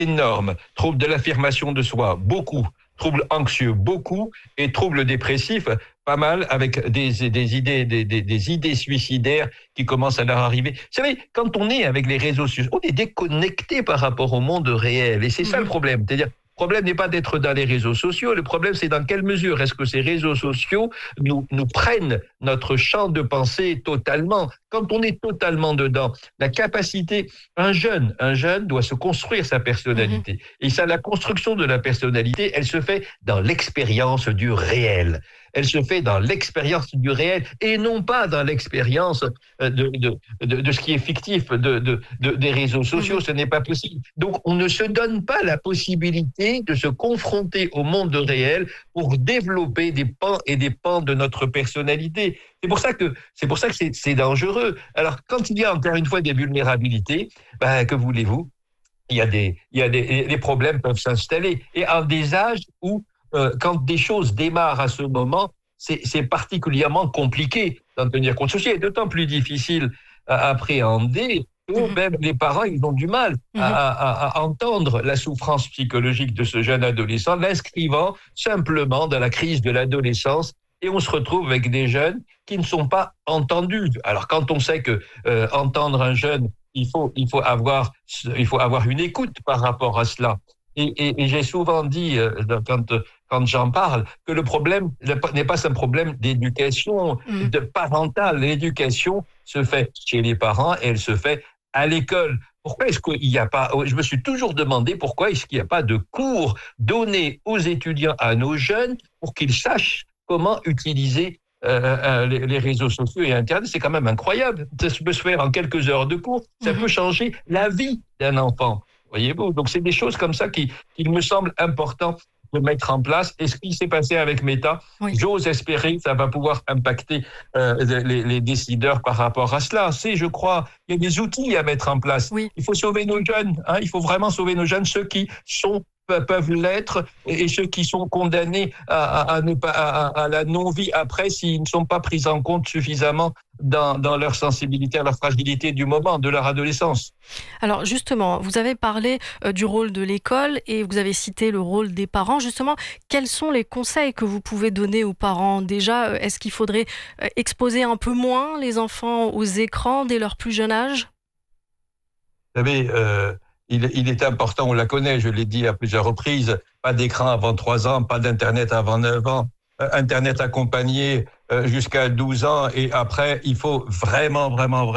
énorme. Troubles de l'affirmation de soi, beaucoup. Troubles anxieux, beaucoup. Et troubles dépressifs, pas mal, avec des idées suicidaires qui commencent à leur arriver. Vous savez, quand on est avec les réseaux sociaux, on est déconnecté par rapport au monde réel. Et c'est ça le problème. C'est-à-dire, le problème n'est pas d'être dans les réseaux sociaux, le problème c'est dans quelle mesure est-ce que ces réseaux sociaux nous prennent notre champ de pensée totalement. Quand on est totalement dedans, la capacité, un jeune doit se construire sa personnalité. Et ça, la construction de la personnalité, elle se fait dans l'expérience du réel. Elle se fait dans l'expérience du réel et non pas dans l'expérience de ce qui est fictif des réseaux sociaux. Ce n'est pas possible. Donc, on ne se donne pas la possibilité de se confronter au monde réel pour développer des pans et des pans de notre personnalité. C'est pour ça que c'est dangereux. Alors, quand il y a encore une fois des vulnérabilités, que voulez-vous? Il y a des problèmes peuvent s'installer. Et à des âges où quand des choses démarrent à ce moment, c'est particulièrement compliqué d'en tenir compte. Ceci est d'autant plus difficile à appréhender que même les parents, ils ont du mal à entendre la souffrance psychologique de ce jeune adolescent, l'inscrivant simplement dans la crise de l'adolescence. Et on se retrouve avec des jeunes qui ne sont pas entendus. Alors, quand on sait que entendre un jeune, il faut avoir une écoute par rapport à cela. Et j'ai souvent dit, quand j'en parle, que le problème n'est pas un problème d'éducation de parentale. L'éducation se fait chez les parents et elle se fait à l'école. Pourquoi est-ce qu'il n'y a pas... Je me suis toujours demandé pourquoi est-ce qu'il n'y a pas de cours donnés aux étudiants, à nos jeunes, pour qu'ils sachent comment utiliser les réseaux sociaux et Internet. C'est quand même incroyable. Ça peut se faire en quelques heures de cours. Ça peut changer la vie d'un enfant. Voyez-vous, donc c'est des choses comme ça qu'il me semble important de mettre en place. Et ce qui s'est passé avec Meta, j'ose espérer que ça va pouvoir impacter les décideurs par rapport à cela. Je crois, il y a des outils à mettre en place. Il faut sauver nos jeunes. Il faut vraiment sauver nos jeunes, ceux qui peuvent l'être et ceux qui sont condamnés à la non-vie après s'ils ne sont pas pris en compte suffisamment dans leur sensibilité, à leur fragilité du moment, de leur adolescence. Alors justement, vous avez parlé du rôle de l'école et vous avez cité le rôle des parents. Justement, quels sont les conseils que vous pouvez donner aux parents? Déjà, est-ce qu'il faudrait exposer un peu moins les enfants aux écrans dès leur plus jeune âge? Vous savez, il est important, on la connaît, je l'ai dit à plusieurs reprises, pas d'écran avant 3 ans, pas d'Internet avant 9 ans, Internet accompagné jusqu'à 12 ans, et après, il faut vraiment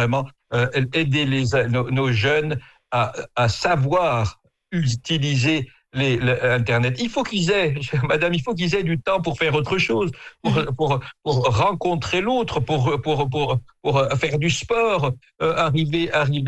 aider nos jeunes à savoir utiliser Internet. Il faut qu'ils aient du temps pour faire autre chose, pour rencontrer l'autre, pour faire du sport, arriver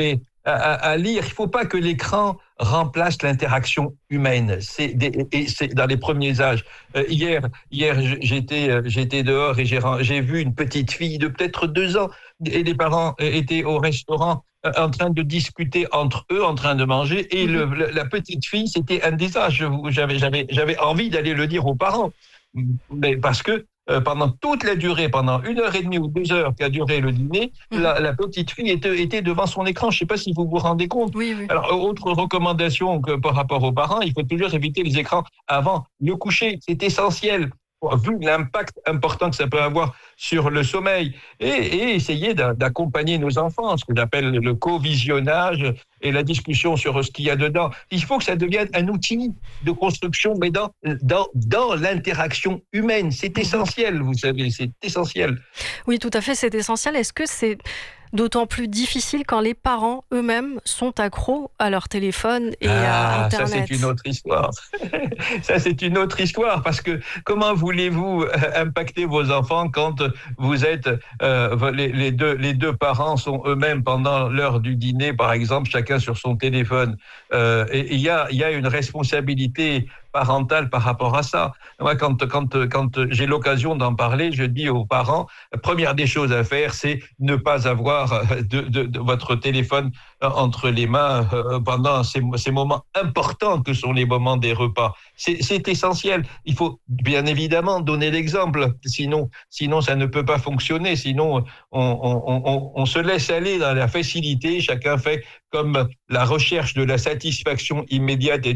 à lire. Il ne faut pas que l'écran remplace l'interaction humaine. C'est dans les premiers âges. Hier, j'étais dehors et j'ai vu une petite fille de peut-être 2 ans et les parents étaient au restaurant en train de discuter entre eux, en train de manger, et la petite fille, c'était un des âges. J'avais envie d'aller le dire aux parents, mais parce que pendant toute la durée, pendant 1h30 ou 2 heures qu'a duré le dîner, la petite fille était devant son écran. Je ne sais pas si vous vous rendez compte. Oui. Alors, autre recommandation que par rapport aux parents, il faut toujours éviter les écrans avant le coucher. C'est essentiel, vu l'impact important que ça peut avoir sur le sommeil, et essayer d'accompagner nos enfants, ce que j'appelle le co-visionnage et la discussion sur ce qu'il y a dedans. Il faut que ça devienne un outil de construction, mais dans l'interaction humaine. C'est essentiel, vous savez, c'est essentiel. Oui, tout à fait, c'est essentiel. Est-ce que c'est d'autant plus difficile quand les parents eux-mêmes sont accros à leur téléphone et à Internet? Ça, c'est une autre histoire. Ça, c'est une autre histoire, parce que comment voulez-vous impacter vos enfants quand vous êtes les deux parents sont eux-mêmes pendant l'heure du dîner, par exemple, chacun sur son téléphone. Et il y a une responsabilité parentale par rapport à ça. Moi, quand j'ai l'occasion d'en parler, je dis aux parents, la première des choses à faire, c'est ne pas avoir de votre téléphone entre les mains pendant ces moments importants que sont les moments des repas. C'est essentiel. Il faut bien évidemment donner l'exemple, sinon ça ne peut pas fonctionner. Sinon, on se laisse aller dans la facilité. Chacun fait comme la recherche de la satisfaction immédiate et